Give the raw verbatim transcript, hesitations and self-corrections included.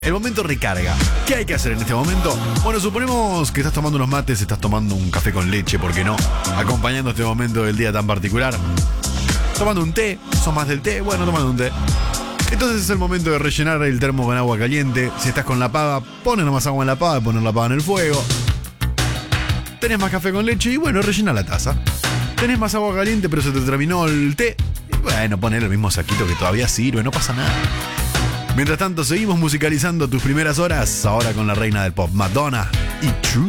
El momento recarga. ¿Qué hay que hacer en este momento? Bueno, suponemos que estás tomando unos mates, estás tomando un café con leche, ¿por qué no? Acompañando este momento del día tan particular. Tomando un té, ¿sos más del té? Bueno, tomando un té. Entonces es el momento de rellenar el termo con agua caliente. Si estás con la pava, pones nomás agua en la pava y pones la pava en el fuego. Tenés más café con leche y bueno, rellena la taza. Tenés más agua caliente pero se te terminó el té. Y bueno, poner el mismo saquito que todavía sirve, no pasa nada. Mientras tanto, seguimos musicalizando tus primeras horas, ahora con la reina del pop, Madonna y True.